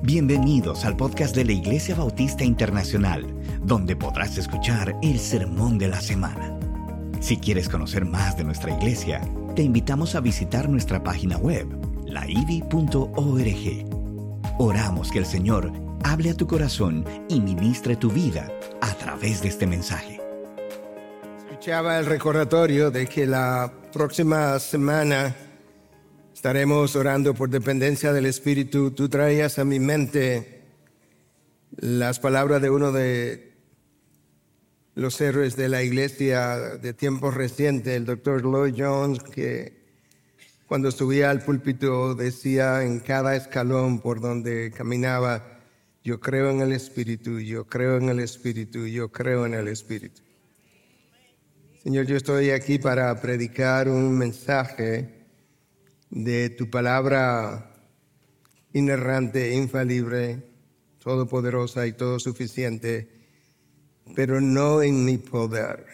Bienvenidos al podcast de la Iglesia Bautista Internacional, donde podrás escuchar el sermón de la semana. Si quieres conocer más de nuestra iglesia, te invitamos a visitar nuestra página web, laivi.org. Oramos que el Señor hable a tu corazón y ministre tu vida a través de este mensaje. Escuchaba el recordatorio de que la próxima semana estaremos orando por dependencia del Espíritu. Tú traías a mi mente las palabras de uno de los héroes de la iglesia de tiempos recientes, el Dr. Lloyd Jones, que cuando subía al púlpito decía en cada escalón por donde caminaba: yo creo en el Espíritu, yo creo en el Espíritu, yo creo en el Espíritu. Señor, yo estoy aquí para predicar un mensaje de tu palabra inerrante, infalible, todopoderosa y todo suficiente, pero no en mi poder.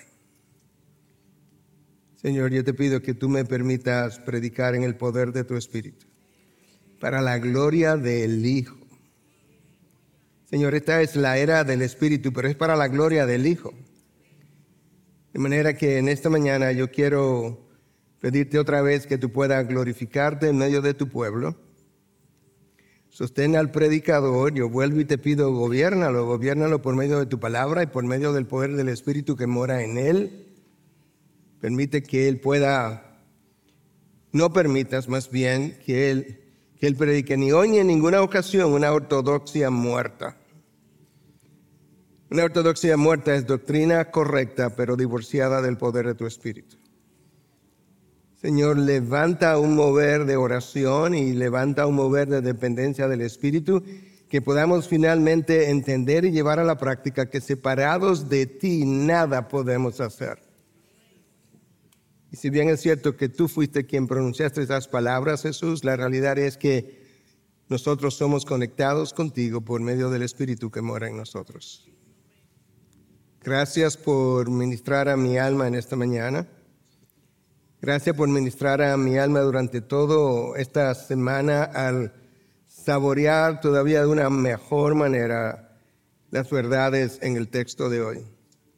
Señor, yo te pido que tú me permitas predicar en el poder de tu Espíritu, para la gloria del Hijo. Señor, esta es la era del Espíritu, pero es para la gloria del Hijo. De manera que en esta mañana yo quiero pedirte otra vez que tú puedas glorificarte en medio de tu pueblo. Sostén al predicador. Yo vuelvo y te pido, gobiérnalo por medio de tu palabra y por medio del poder del Espíritu que mora en él. Permite que él pueda, no permitas más bien que él predique ni hoy ni en ninguna ocasión una ortodoxia muerta. Una ortodoxia muerta es doctrina correcta, pero divorciada del poder de tu Espíritu. Señor, levanta un mover de oración y levanta un mover de dependencia del Espíritu, que podamos finalmente entender y llevar a la práctica que separados de ti nada podemos hacer. Y si bien es cierto que tú fuiste quien pronunciaste esas palabras, Jesús, la realidad es que nosotros somos conectados contigo por medio del Espíritu que mora en nosotros. Gracias por ministrar a mi alma en esta mañana. Gracias por ministrar a mi alma durante toda esta semana al saborear todavía de una mejor manera las verdades en el texto de hoy.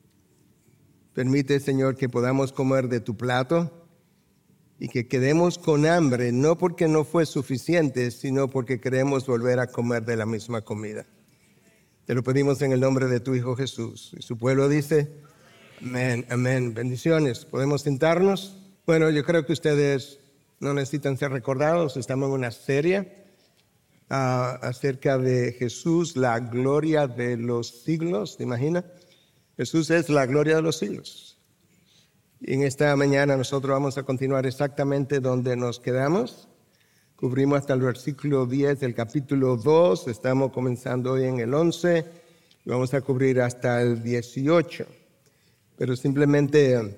Permite, Señor, que podamos comer de tu plato y que quedemos con hambre, no porque no fue suficiente, sino porque queremos volver a comer de la misma comida. Te lo pedimos en el nombre de tu Hijo Jesús. Y su pueblo dice: amén, amén. Bendiciones. ¿Podemos sentarnos? Bueno, yo creo que ustedes no necesitan ser recordados. Estamos en una serie acerca de Jesús, la gloria de los siglos. ¿Te imaginas? Jesús es la gloria de los siglos. Y en esta mañana nosotros vamos a continuar exactamente donde nos quedamos. Cubrimos hasta el versículo 10 del capítulo 2. Estamos comenzando hoy en el 11. Y vamos a cubrir hasta el 18. Pero simplemente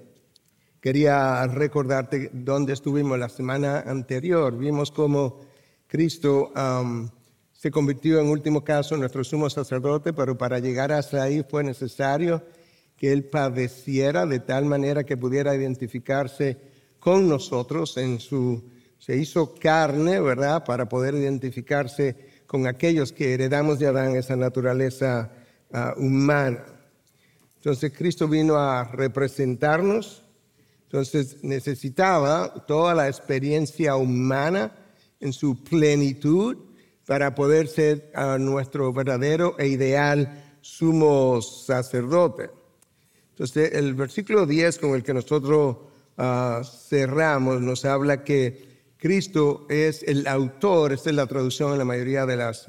quería recordarte dónde estuvimos la semana anterior. Vimos cómo Cristo se convirtió en último caso en nuestro sumo sacerdote, pero para llegar hasta ahí fue necesario que Él padeciera de tal manera que pudiera identificarse con nosotros. Se hizo carne, ¿verdad?, para poder identificarse con aquellos que heredamos de Adán esa naturaleza humana. Entonces Cristo vino a representarnos. Entonces necesitaba toda la experiencia humana en su plenitud para poder ser nuestro verdadero e ideal sumo sacerdote. Entonces el versículo 10 con el que nosotros cerramos nos habla que Cristo es el autor. Esta es la traducción en la mayoría de las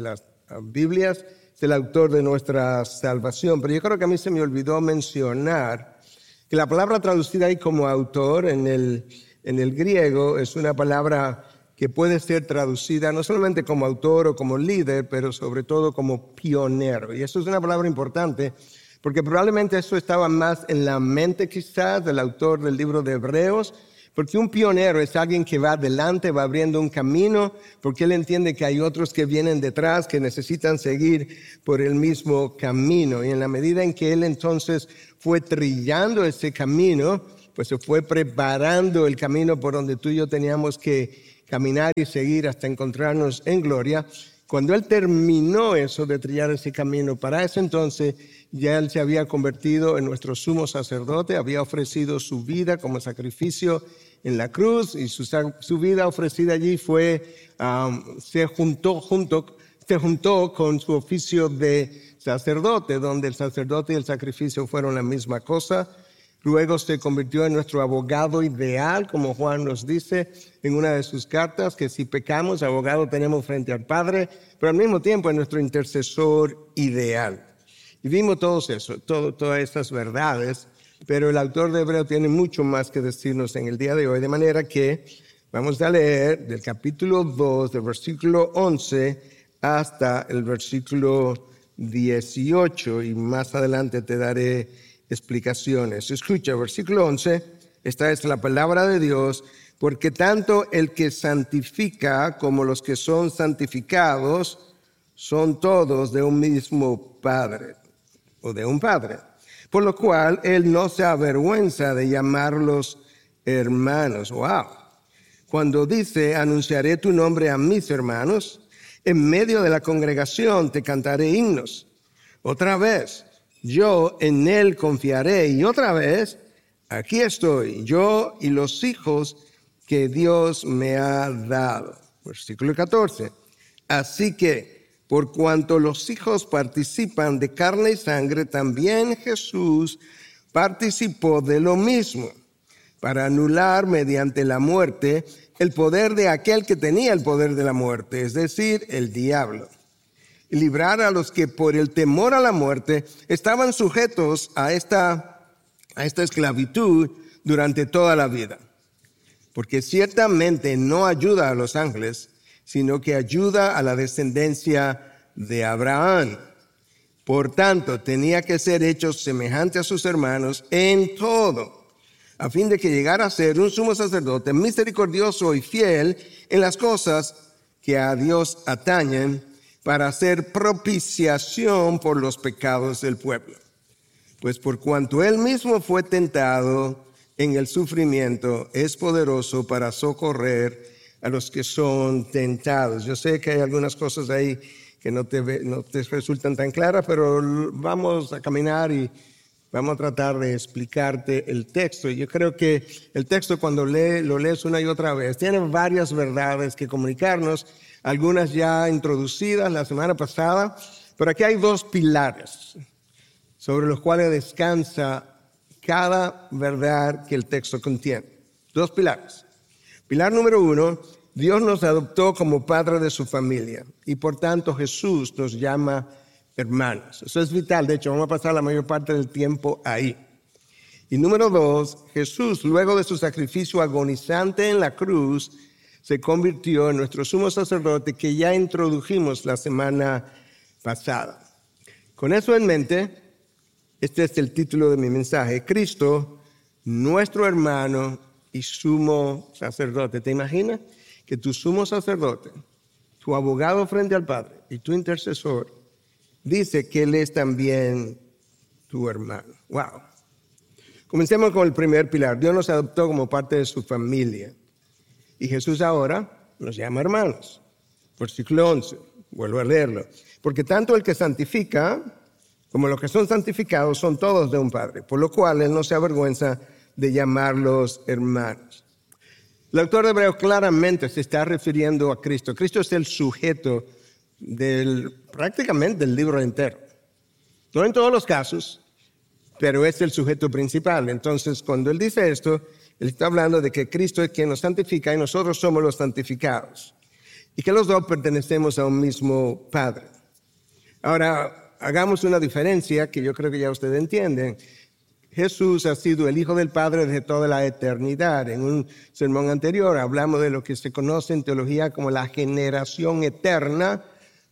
Biblias. Es el autor de nuestra salvación. Pero yo creo que a mí se me olvidó mencionar que la palabra traducida ahí como autor en el griego es una palabra que puede ser traducida no solamente como autor o como líder, pero sobre todo como pionero. Y eso es una palabra importante porque probablemente eso estaba más en la mente quizás del autor del libro de Hebreos, porque un pionero es alguien que va adelante, va abriendo un camino, porque él entiende que hay otros que vienen detrás, que necesitan seguir por el mismo camino. Y en la medida en que él entonces fue trillando ese camino, pues se fue preparando el camino por donde tú y yo teníamos que caminar y seguir hasta encontrarnos en gloria. Cuando él terminó eso de trillar ese camino, para ese entonces ya él se había convertido en nuestro sumo sacerdote, había ofrecido su vida como sacrificio en la cruz y su vida ofrecida allí se juntó con su oficio de sacerdote, donde el sacerdote y el sacrificio fueron la misma cosa. Luego se convirtió en nuestro abogado ideal, como Juan nos dice en una de sus cartas, que si pecamos, abogado tenemos frente al Padre, pero al mismo tiempo es nuestro intercesor ideal. Y vimos todas estas verdades, pero el autor de Hebreo tiene mucho más que decirnos en el día de hoy, de manera que vamos a leer del capítulo 2, del versículo 11 hasta el versículo 18, y más adelante te daré explicaciones. Escucha, versículo 11, esta es la palabra de Dios: porque tanto el que santifica como los que son santificados son todos de un mismo Padre, o de un Padre, por lo cual él no se avergüenza de llamarlos hermanos. Wow. Cuando dice: anunciaré tu nombre a mis hermanos, en medio de la congregación te cantaré himnos. Otra vez: yo en él confiaré. Y otra vez: aquí estoy, yo y los hijos que Dios me ha dado. Versículo 14. Así que, por cuanto los hijos participan de carne y sangre, también Jesús participó de lo mismo, para anular mediante la muerte el poder de aquel que tenía el poder de la muerte, es decir, el diablo, y librar a los que por el temor a la muerte estaban sujetos a esta esclavitud durante toda la vida. Porque ciertamente no ayuda a los ángeles, sino que ayuda a la descendencia de Abraham. Por tanto, tenía que ser hecho semejante a sus hermanos en todo, a fin de que llegara a ser un sumo sacerdote misericordioso y fiel en las cosas que a Dios atañen, para hacer propiciación por los pecados del pueblo. Pues por cuanto él mismo fue tentado en el sufrimiento, es poderoso para socorrer a los que son tentados. Yo sé que hay algunas cosas ahí que no te resultan tan claras, pero vamos a caminar y vamos a tratar de explicarte el texto. Y yo creo que el texto, cuando lo lees una y otra vez, tiene varias verdades que comunicarnos, algunas ya introducidas la semana pasada, pero aquí hay dos pilares sobre los cuales descansa cada verdad que el texto contiene. Dos pilares. Pilar número 1, Dios nos adoptó como padre de su familia y por tanto Jesús nos llama hermanos. Eso es vital, de hecho vamos a pasar la mayor parte del tiempo ahí. Y número 2, Jesús, luego de su sacrificio agonizante en la cruz, se convirtió en nuestro sumo sacerdote, que ya introdujimos la semana pasada. Con eso en mente, este es el título de mi mensaje: Cristo, nuestro hermano y sumo sacerdote. ¿Te imaginas que tu sumo sacerdote, tu abogado frente al Padre y tu intercesor, dice que Él es también tu hermano? Wow. Comencemos con el primer pilar. Dios nos adoptó como parte de su familia. Y Jesús ahora nos llama hermanos. Versículo 11, vuelvo a leerlo. Porque tanto el que santifica como los que son santificados son todos de un Padre, por lo cual Él no se avergüenza de llamarlos hermanos. El autor de Hebreos claramente se está refiriendo a Cristo. Cristo es el sujeto prácticamente del libro entero. No en todos los casos, pero es el sujeto principal. Entonces, cuando Él dice esto, Él está hablando de que Cristo es quien nos santifica y nosotros somos los santificados. Y que los dos pertenecemos a un mismo Padre. Ahora, hagamos una diferencia que yo creo que ya ustedes entienden. Jesús ha sido el Hijo del Padre desde toda la eternidad. En un sermón anterior hablamos de lo que se conoce en teología como la generación eterna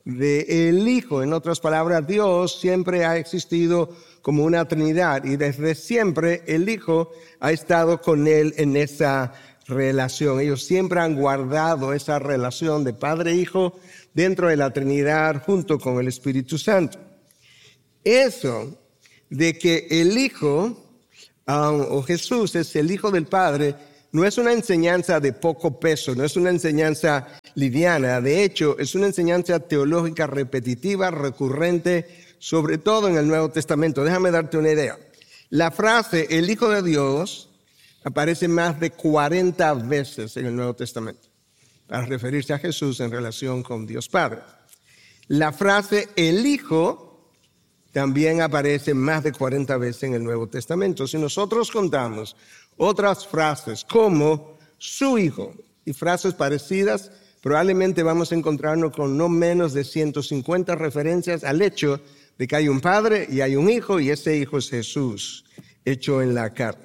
del Hijo. En otras palabras, Dios siempre ha existido como una Trinidad y desde siempre el Hijo ha estado con Él en esa relación. Ellos siempre han guardado esa relación de Padre e Hijo dentro de la Trinidad junto con el Espíritu Santo. Eso de que el Hijo o Jesús es el Hijo del Padre no es una enseñanza de poco peso, no es una enseñanza liviana. De hecho, es una enseñanza teológica repetitiva, recurrente, sobre todo en el Nuevo Testamento. Déjame darte una idea. La frase el Hijo de Dios aparece más de 40 veces en el Nuevo Testamento para referirse a Jesús en relación con Dios Padre. La frase el Hijo también aparece más de 40 veces en el Nuevo Testamento. Si nosotros contamos otras frases como su Hijo y frases parecidas, probablemente vamos a encontrarnos con no menos de 150 referencias al hecho de que hay un Padre y hay un Hijo, y ese Hijo es Jesús, hecho en la carne.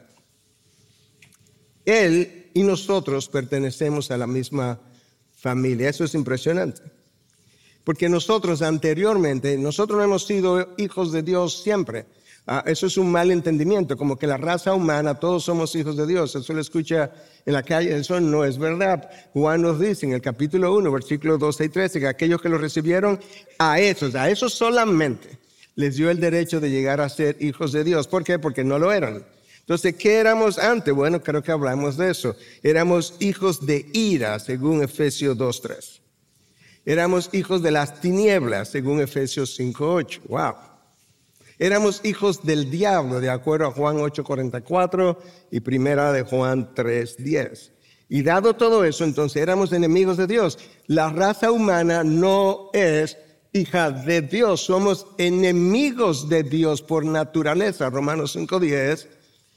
Él y nosotros pertenecemos a la misma familia. Eso es impresionante. Porque nosotros anteriormente, nosotros no hemos sido hijos de Dios siempre. Eso es un mal entendimiento, como que la raza humana, todos somos hijos de Dios. Eso lo escucha en la calle, eso no es verdad. Juan nos dice en el capítulo 1, versículos 12 y 13, que aquellos que lo recibieron, a esos solamente les dio el derecho de llegar a ser hijos de Dios. ¿Por qué? Porque no lo eran. Entonces, ¿qué éramos antes? Bueno, creo que hablamos de eso. Éramos hijos de ira, según Efesios 2:3. Éramos hijos de las tinieblas, según Efesios 5:8. ¡Wow! Éramos hijos del diablo, de acuerdo a Juan 8:44 y primera de Juan 3:10. Y dado todo eso, entonces éramos enemigos de Dios. La raza humana no es hija de Dios. Somos enemigos de Dios por naturaleza. Romanos 5:10.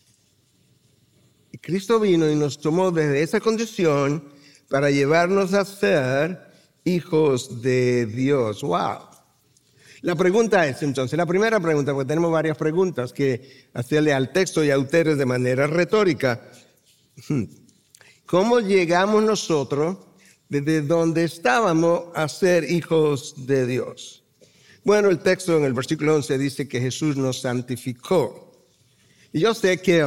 Y Cristo vino y nos tomó desde esa condición para llevarnos a ser hijos de Dios. ¡Wow! La pregunta es entonces, la primera pregunta, porque tenemos varias preguntas que hacerle al texto y a ustedes de manera retórica. ¿Cómo llegamos nosotros desde donde estábamos a ser hijos de Dios? Bueno, el texto en el versículo 11 dice que Jesús nos santificó. Y yo sé que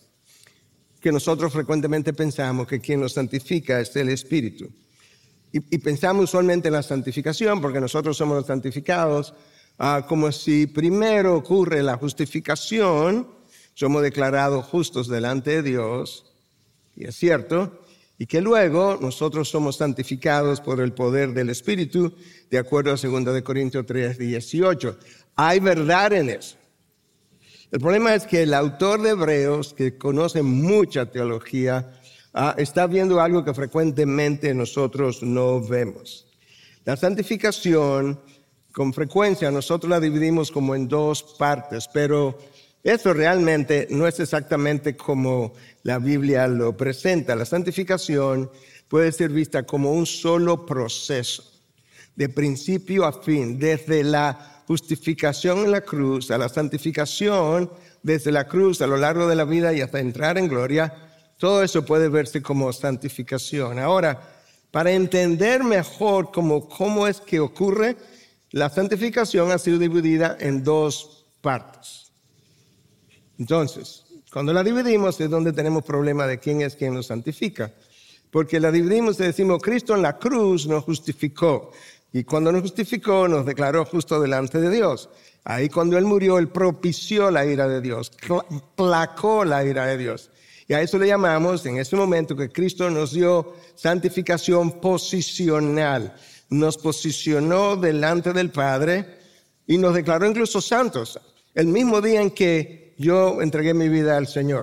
nosotros frecuentemente pensamos que quien nos santifica es el Espíritu. Y pensamos usualmente en la santificación, porque nosotros somos los santificados, como si primero ocurre la justificación, somos declarados justos delante de Dios, y es cierto, y que luego nosotros somos santificados por el poder del Espíritu, de acuerdo a 2 Corintios 3:18. Hay verdad en eso. El problema es que el autor de Hebreos, que conoce mucha teología, está viendo algo que frecuentemente nosotros no vemos. La santificación, con frecuencia, nosotros la dividimos como en dos partes, pero eso realmente no es exactamente como la Biblia lo presenta. La santificación puede ser vista como un solo proceso, de principio a fin, desde la justificación en la cruz a la santificación desde la cruz a lo largo de la vida y hasta entrar en gloria. Todo eso puede verse como santificación. Ahora, para entender mejor cómo es que ocurre, la santificación ha sido dividida en dos partes. Entonces, cuando la dividimos es donde tenemos problema de quién es quien nos santifica. Porque la dividimos y decimos, Cristo en la cruz nos justificó. Y cuando nos justificó, nos declaró justo delante de Dios. Ahí cuando Él murió, Él propició la ira de Dios, placó la ira de Dios. Y a eso le llamamos, en ese momento, que Cristo nos dio santificación posicional. Nos posicionó delante del Padre y nos declaró incluso santos. El mismo día en que yo entregué mi vida al Señor.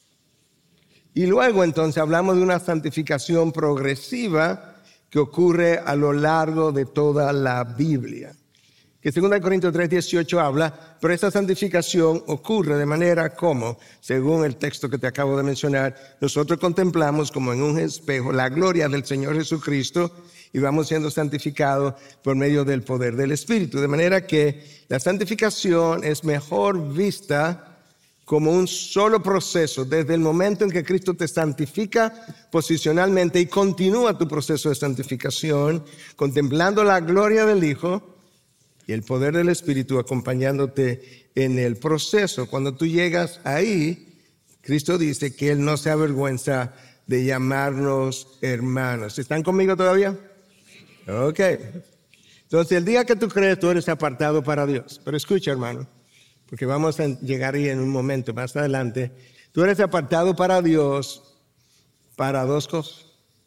Y luego entonces hablamos de una santificación progresiva que ocurre a lo largo de toda la Biblia. Que 2 Corintios 3:18 habla, pero esa santificación ocurre de manera como, según el texto que te acabo de mencionar, nosotros contemplamos como en un espejo la gloria del Señor Jesucristo y vamos siendo santificados por medio del poder del Espíritu. De manera que la santificación es mejor vista como un solo proceso, desde el momento en que Cristo te santifica posicionalmente y continúa tu proceso de santificación, contemplando la gloria del Hijo y el poder del Espíritu acompañándote en el proceso. Cuando tú llegas ahí, Cristo dice que Él no se avergüenza de llamarnos hermanos. ¿Están conmigo todavía? Ok. Entonces, el día que tú crees, tú eres apartado para Dios. Pero escucha, hermano, porque vamos a llegar ahí en un momento más adelante. Tú eres apartado para Dios para dos cosas.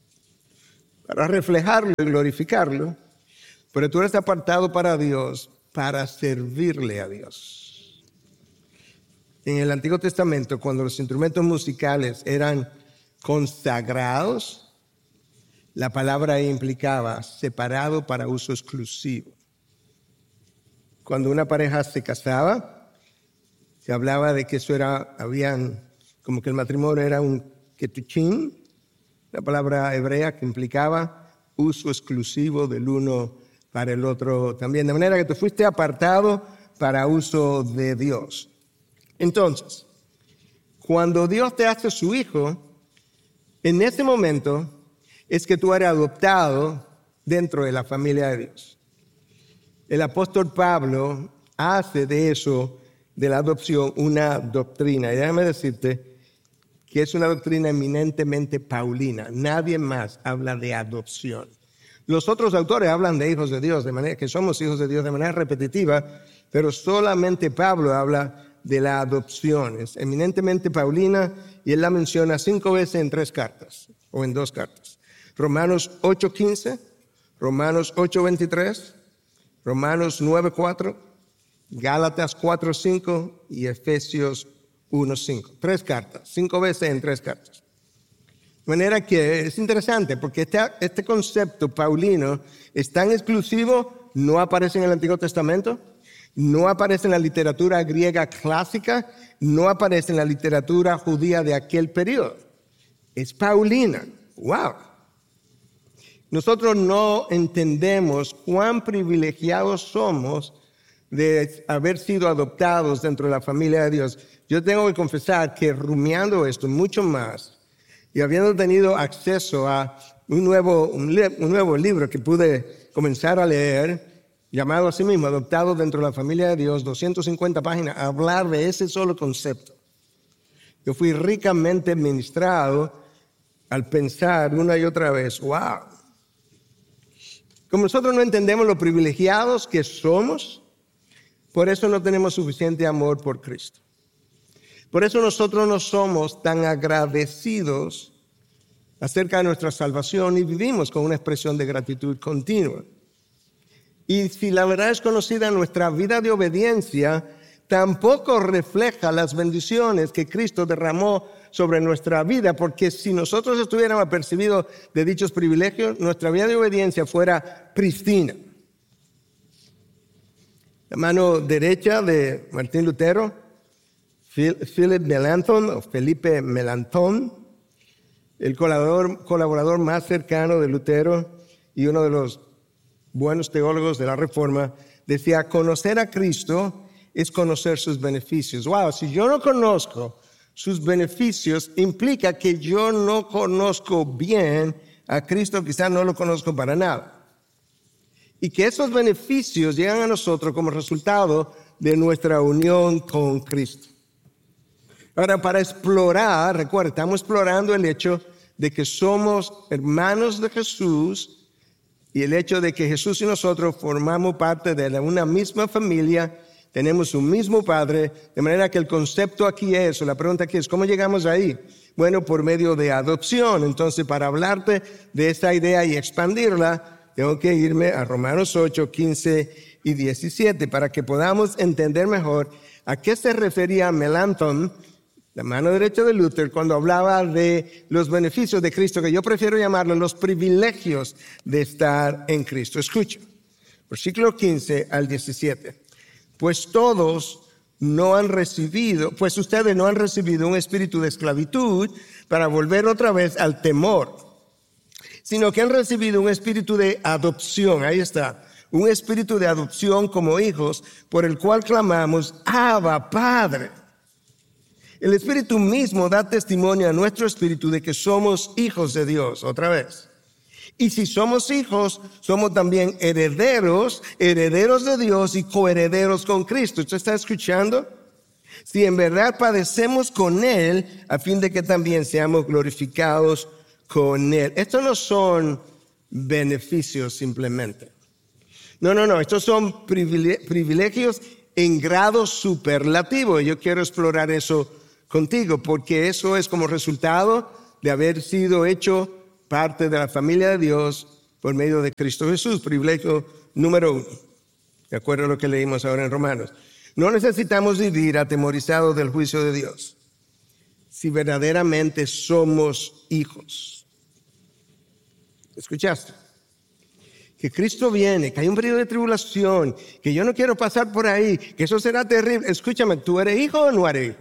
Para reflejarlo y glorificarlo, pero tú eres apartado para Dios, para servirle a Dios. En el Antiguo Testamento, cuando los instrumentos musicales eran consagrados, la palabra implicaba separado para uso exclusivo. Cuando una pareja se casaba, se hablaba de que como que el matrimonio era un ketuchín, la palabra hebrea que implicaba uso exclusivo del uno para el otro también. De manera que tú fuiste apartado para uso de Dios. Entonces, cuando Dios te hace su hijo, en ese momento es que tú eres adoptado dentro de la familia de Dios. El apóstol Pablo hace de eso, de la adopción, una doctrina. Y déjame decirte que es una doctrina eminentemente paulina. Nadie más habla de adopción. Los otros autores hablan de hijos de Dios, de manera que somos hijos de Dios de manera repetitiva, pero solamente Pablo habla de la adopción. Es eminentemente paulina y él la menciona 5 veces en 3 cartas o en 2 cartas. Romanos 8:15, Romanos 8:23, Romanos 9:4, Gálatas 4:5 y Efesios 1:5. 3 cartas, 5 veces en 3 cartas. De manera que es interesante porque este concepto paulino es tan exclusivo, no aparece en el Antiguo Testamento, no aparece en la literatura griega clásica, no aparece en la literatura judía de aquel periodo. Es paulina. ¡Wow! Nosotros no entendemos cuán privilegiados somos de haber sido adoptados dentro de la familia de Dios. Yo tengo que confesar que rumiando esto mucho más y habiendo tenido acceso a un nuevo libro que pude comenzar a leer, llamado así mismo, Adoptado dentro de la familia de Dios, 250 páginas, a hablar de ese solo concepto. Yo fui ricamente ministrado al pensar una y otra vez, wow. Como nosotros no entendemos lo privilegiados que somos, por eso no tenemos suficiente amor por Cristo. Por eso nosotros no somos tan agradecidos acerca de nuestra salvación y vivimos con una expresión de gratitud continua. Y si la verdad es conocida, nuestra vida de obediencia tampoco refleja las bendiciones que Cristo derramó sobre nuestra vida, porque si nosotros estuviéramos apercibidos de dichos privilegios, nuestra vida de obediencia fuera pristina. La mano derecha de Martín Lutero, Philip Melanchthon o Felipe Melanchthon, el colaborador más cercano de Lutero y uno de los buenos teólogos de la Reforma, decía, conocer a Cristo es conocer sus beneficios. Wow, si yo no conozco sus beneficios, implica que yo no conozco bien a Cristo, quizás no lo conozco para nada. Y que esos beneficios llegan a nosotros como resultado de nuestra unión con Cristo. Ahora, para explorar, recuerda, estamos explorando el hecho de que somos hermanos de Jesús y el hecho de que Jesús y nosotros formamos parte de una misma familia, tenemos un mismo Padre, de manera que el concepto aquí es, o la pregunta aquí es, ¿cómo llegamos ahí? Bueno, por medio de adopción. Entonces, para hablarte de esa idea y expandirla, tengo que irme a Romanos 8, 15 y 17, para que podamos entender mejor a qué se refería Melanchthon, la mano derecha de Luther, cuando hablaba de los beneficios de Cristo, que yo prefiero llamarlos los privilegios de estar en Cristo. Escucha, versículo 15 al 17. Pues ustedes no han recibido un espíritu de esclavitud para volver otra vez al temor, sino que han recibido un espíritu de adopción. Ahí está, un espíritu de adopción como hijos, por el cual clamamos, Abba, Padre. El Espíritu mismo da testimonio a nuestro espíritu de que somos hijos de Dios, otra vez. Y si somos hijos, somos también herederos de Dios y coherederos con Cristo. ¿Usted está escuchando? Si en verdad padecemos con Él, a fin de que también seamos glorificados con Él. Estos no son beneficios simplemente. No. Estos son privilegios en grado superlativo. Yo quiero explorar eso contigo, porque eso es como resultado de haber sido hecho parte de la familia de Dios por medio de Cristo Jesús. Privilegio número 1. De acuerdo a lo que leímos ahora en Romanos. No necesitamos vivir atemorizados del juicio de Dios si verdaderamente somos hijos. ¿Escuchaste? Que Cristo viene, que hay un periodo de tribulación, que yo no quiero pasar por ahí, que eso será terrible. Escúchame, ¿tú eres hijo o no eres hijo?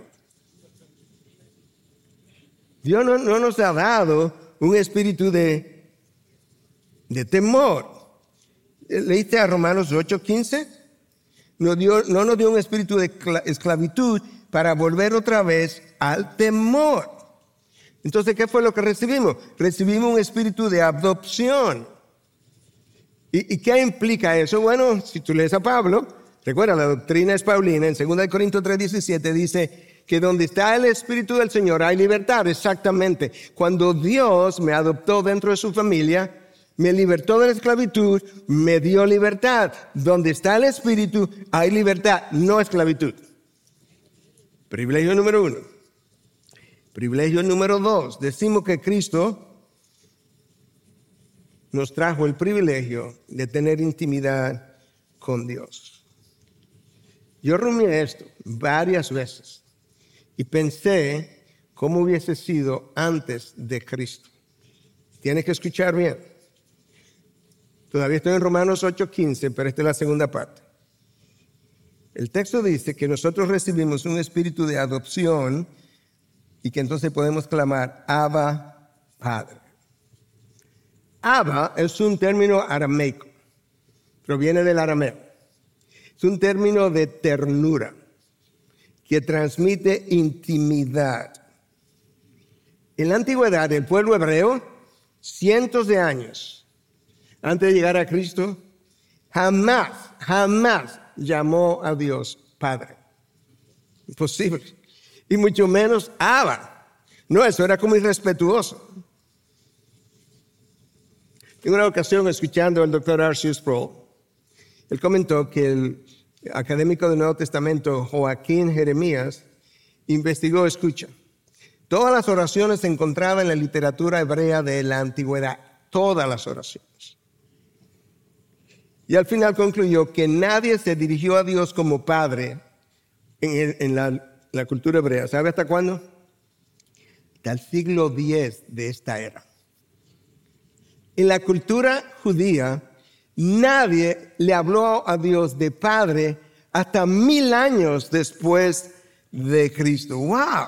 Dios no nos ha dado un espíritu de temor. ¿Leíste a Romanos 8:15? No nos dio un espíritu de esclavitud para volver otra vez al temor. Entonces, ¿qué fue lo que recibimos? Recibimos un espíritu de adopción. ¿Y qué implica eso? Bueno, si tú lees a Pablo, recuerda, la doctrina es paulina. En 2 Corintios 3:17 dice que donde está el Espíritu del Señor hay libertad. Exactamente. Cuando Dios me adoptó dentro de su familia, me libertó de la esclavitud, me dio libertad. Donde está el Espíritu hay libertad, no esclavitud. Privilegio número 1. Privilegio número 2. Decimos que Cristo nos trajo el privilegio de tener intimidad con Dios. Yo rumié esto varias veces y pensé cómo hubiese sido antes de Cristo. Tienes que escuchar bien. Todavía estoy en Romanos 8:15, pero esta es la segunda parte. El texto dice que nosotros recibimos un espíritu de adopción y que entonces podemos clamar, Abba, Padre. Abba es un término arameico, proviene del arameo. Es un término de ternura que transmite intimidad. En la antigüedad, el pueblo hebreo, cientos de años antes de llegar a Cristo, jamás llamó a Dios Padre. Imposible. Y mucho menos Abba. No, eso era como irrespetuoso. En una ocasión, escuchando al Dr. R.C. Sproul, él comentó que el académico del Nuevo Testamento, Joaquín Jeremías, investigó, escucha, todas las oraciones encontradas en la literatura hebrea de la antigüedad, todas las oraciones. Y al final concluyó que nadie se dirigió a Dios como Padre en la cultura hebrea. ¿Sabe hasta cuándo? Hasta el siglo X de esta era. En la cultura judía, nadie le habló a Dios de Padre hasta 1000 años después de Cristo. ¡Wow!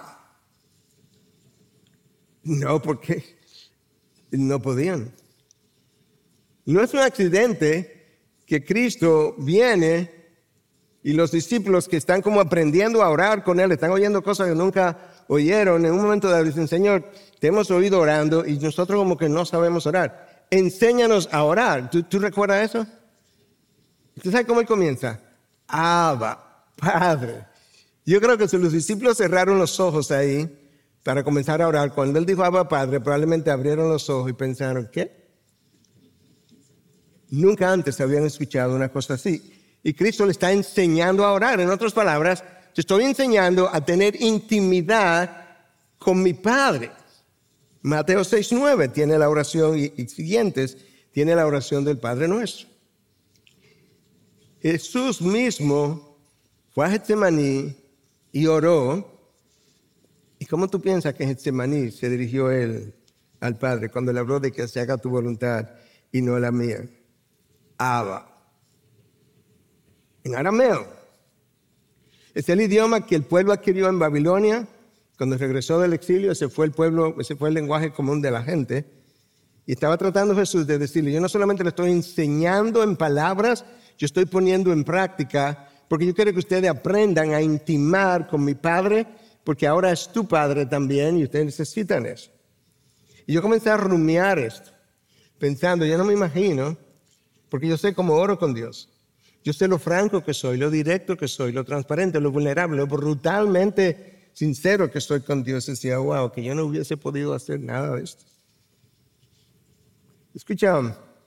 No, porque no podían. No es un accidente que Cristo viene y los discípulos que están como aprendiendo a orar con Él, están oyendo cosas que nunca oyeron. En un momento dado dicen, Señor, te hemos oído orando y nosotros como que no sabemos orar. Enséñanos a orar. ¿Tú recuerdas eso? ¿Usted sabe cómo Él comienza? Abba, Padre. Yo creo que si los discípulos cerraron los ojos ahí para comenzar a orar, cuando Él dijo Abba, Padre, probablemente abrieron los ojos y pensaron, ¿qué? Nunca antes habían escuchado una cosa así. Y Cristo le está enseñando a orar. En otras palabras, te estoy enseñando a tener intimidad con mi Padre. Mateo 6:9 tiene la oración y siguientes tiene la oración del Padre Nuestro. Jesús mismo fue a Getsemaní y oró. ¿Y cómo tú piensas que en Getsemaní se dirigió Él al Padre cuando le habló de que se haga tu voluntad y no la mía? Abba. En arameo. Es el idioma que el pueblo adquirió en Babilonia. Cuando regresó del exilio, ese fue el lenguaje común de la gente. Y estaba tratando Jesús de decirle, yo no solamente le estoy enseñando en palabras, yo estoy poniendo en práctica, porque yo quiero que ustedes aprendan a intimar con mi Padre, porque ahora es tu Padre también y ustedes necesitan eso. Y yo comencé a rumiar esto, pensando, yo no me imagino, porque yo sé cómo oro con Dios. Yo sé lo franco que soy, lo directo que soy, lo transparente, lo vulnerable, lo brutalmente sincero que estoy con Dios. Decía, wow, que yo no hubiese podido hacer nada de esto. Escucha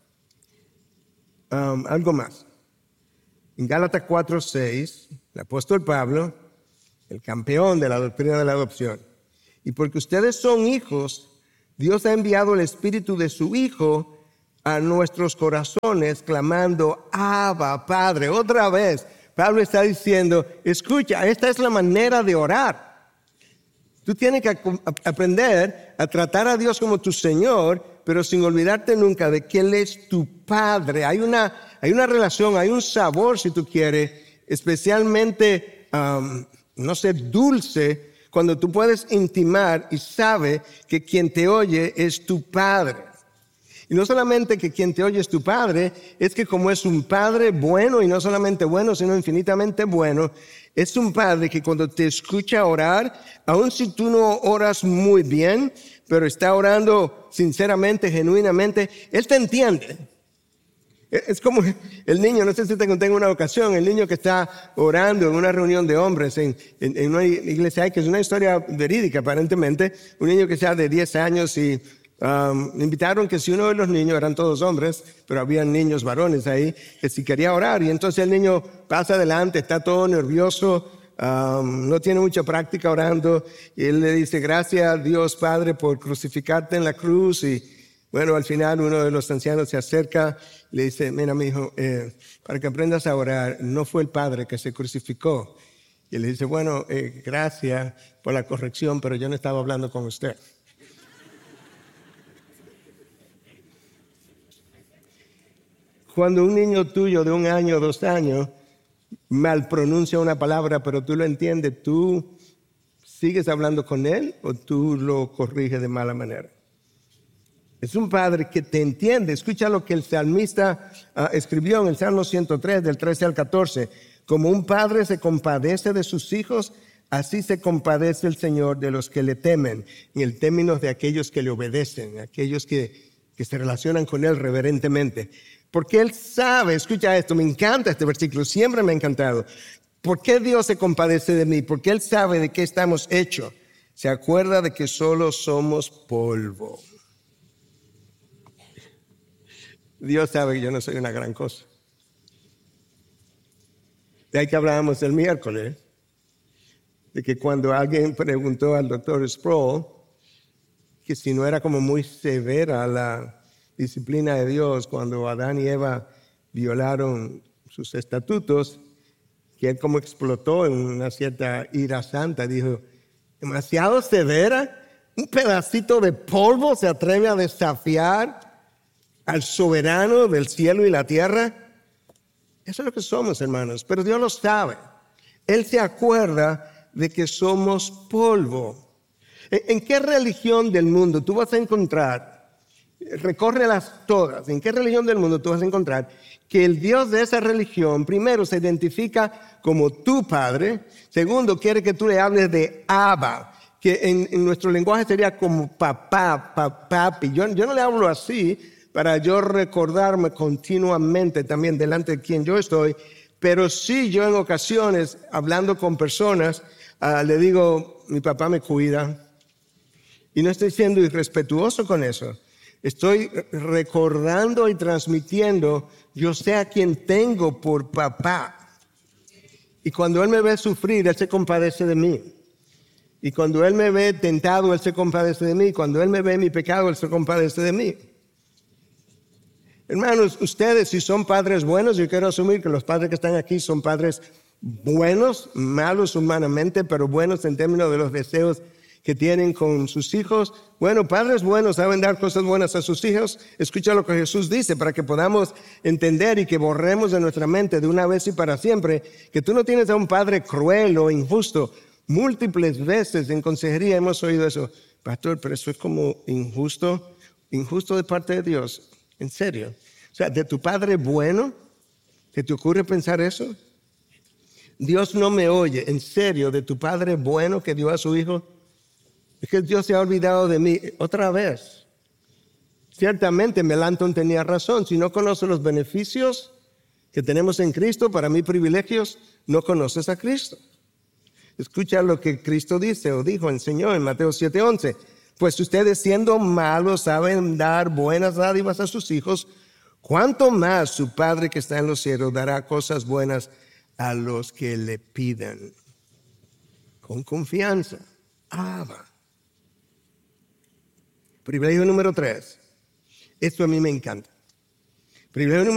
algo más. En Gálatas 4:6, el apóstol Pablo, el campeón de la doctrina de la adopción, y porque ustedes son hijos, Dios ha enviado el Espíritu de su Hijo a nuestros corazones, clamando, Abba, Padre. Otra vez, Pablo está diciendo, escucha, esta es la manera de orar. Tú tienes que aprender a tratar a Dios como tu Señor, pero sin olvidarte nunca de que Él es tu Padre. Hay una relación, hay un sabor, si tú quieres, especialmente, dulce, cuando tú puedes intimar y sabe que quien te oye es tu Padre. Y no solamente que quien te oye es tu Padre, es que como es un Padre bueno, y no solamente bueno, sino infinitamente bueno, es un Padre que cuando te escucha orar, aun si tú no oras muy bien, pero está orando sinceramente, genuinamente, Él te entiende. Es como el niño, no sé si te conté en una ocasión, el niño que está orando en una reunión de hombres en una iglesia, que es una historia verídica aparentemente, un niño que sea de 10 años y invitaron que si uno de los niños, eran todos hombres, pero había niños varones ahí, que si quería orar, y entonces el niño pasa adelante, está todo nervioso, no tiene mucha práctica orando, y él le dice, gracias Dios Padre por crucificarte en la cruz, y bueno, al final uno de los ancianos se acerca y le dice, mira mi hijo, para que aprendas a orar, no fue el Padre que se crucificó. Y él le dice, bueno, gracias por la corrección, pero yo no estaba hablando con usted. Cuando un niño tuyo de 1 año o 2 años mal pronuncia una palabra, pero tú lo entiendes, ¿tú sigues hablando con él o tú lo corriges de mala manera? Es un padre que te entiende. Escucha lo que el salmista escribió en el Salmo 103, del 13 al 14. Como un padre se compadece de sus hijos, así se compadece el Señor de los que le temen, en el término de aquellos que le obedecen, aquellos que se relacionan con él reverentemente. Porque Él sabe, escucha esto, me encanta este versículo, siempre me ha encantado. ¿Por qué Dios se compadece de mí? Porque Él sabe de qué estamos hechos. Se acuerda de que solo somos polvo. Dios sabe que yo no soy una gran cosa. De ahí que hablábamos el miércoles, de que cuando alguien preguntó al doctor Sproul que si no era como muy severa la disciplina de Dios cuando Adán y Eva violaron sus estatutos, que él como explotó en una cierta ira santa, dijo, demasiado severa, un pedacito de polvo se atreve a desafiar al soberano del cielo y la tierra. Eso es lo que somos, hermanos, pero Dios lo sabe. Él se acuerda de que somos polvo. ¿En qué religión del mundo tú vas a encontrar? Recórrelas todas. ¿En qué religión del mundo tú vas a encontrar que el Dios de esa religión, primero, se identifica como tu Padre, segundo, quiere que tú le hables de Abba, que en nuestro lenguaje sería como papá, papi? Yo no le hablo así para yo recordarme continuamente también delante de quien yo estoy, pero sí yo en ocasiones, hablando con personas, le digo, mi papá me cuida, y no estoy siendo irrespetuoso con eso. Estoy recordando y transmitiendo, yo sé a quien tengo por papá. Y cuando Él me ve sufrir, Él se compadece de mí. Y cuando Él me ve tentado, Él se compadece de mí. Cuando Él me ve mi pecado, Él se compadece de mí. Hermanos, ustedes si son padres buenos, yo quiero asumir que los padres que están aquí son padres buenos, malos humanamente, pero buenos en términos de los deseos que tienen con sus hijos. Bueno, padres buenos saben dar cosas buenas a sus hijos. Escucha lo que Jesús dice para que podamos entender y que borremos de nuestra mente de una vez y para siempre que tú no tienes a un padre cruel o injusto. Múltiples veces en consejería hemos oído eso. Pastor, pero eso es como injusto de parte de Dios. ¿En serio? O sea, de tu padre bueno, ¿se te ocurre pensar eso? Dios no me oye. ¿En serio? ¿De tu padre bueno que dio a su hijo? Es que Dios se ha olvidado de mí otra vez. Ciertamente Melanchthon tenía razón. Si no conoces los beneficios que tenemos en Cristo, para mí privilegios, no conoces a Cristo. Escucha lo que Cristo dice o dijo, enseñó en Mateo 7:11. Pues ustedes siendo malos saben dar buenas dádivas a sus hijos, ¿cuánto más su Padre que está en los cielos dará cosas buenas a los que le pidan? Con confianza. Abba. Privilegio número 3. Esto a mí me encanta. Privilegio número